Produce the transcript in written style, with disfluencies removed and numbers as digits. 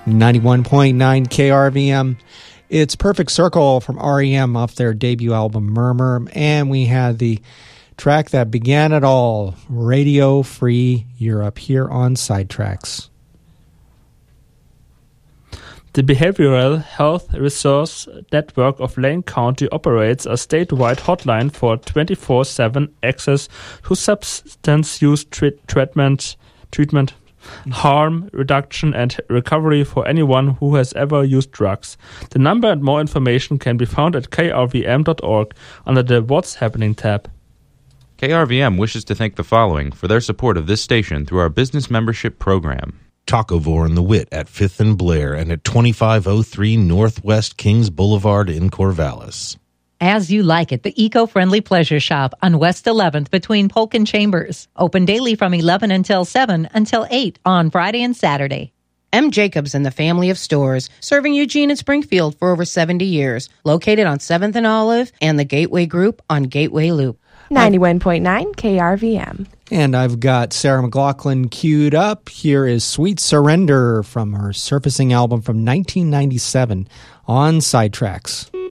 91.9 KRVM. It's Perfect Circle from REM off their debut album Murmur. And we had the track that began it all, Radio Free Europe, here on Sidetracks. The Behavioral Health Resource Network of Lane County operates a statewide hotline for 24/7 access to substance use treatment, harm reduction, and recovery for anyone who has ever used drugs. The number and more information can be found at krvm.org under the What's Happening tab. KRVM wishes to thank the following for their support of this station through our business membership program. Tacovore and the Wit at 5th and Blair and at 2503 Northwest Kings Boulevard in Corvallis. As You Like It, the eco-friendly pleasure shop on West 11th between Polk and Chambers. Open daily from 11 until 7 until 8 on Friday and Saturday. M. Jacobs and the family of stores, serving Eugene and Springfield for over 70 years. Located on 7th and Olive and the Gateway Group on Gateway Loop. 91.9 KRVM. And I've got Sarah McLachlan queued up. Here is Sweet Surrender from her Surfacing album from 1997 on Sidetracks.